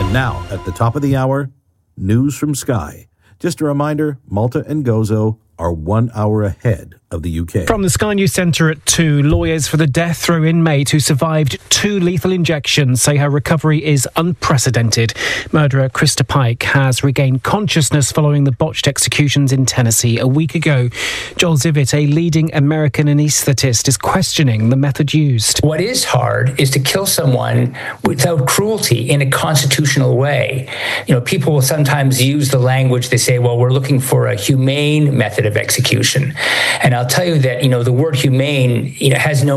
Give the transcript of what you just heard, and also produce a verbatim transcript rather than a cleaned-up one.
And now, at the top of the hour, news from Sky. Just a reminder, Malta and Gozo are one hour ahead of the U K. From the Sky News Centre at two, lawyers for the death row inmate who survived two lethal injections say her recovery is unprecedented. Murderer Krista Pike has regained consciousness following the botched executions in Tennessee a week ago. Joel Zivit, a leading American anaesthetist, is questioning the method used. What is hard is to kill someone without cruelty in a constitutional way. You know, people will sometimes use the language, they say, well, we're looking for a humane method of execution. And I'll tell you that, you know, the word humane, you know, has no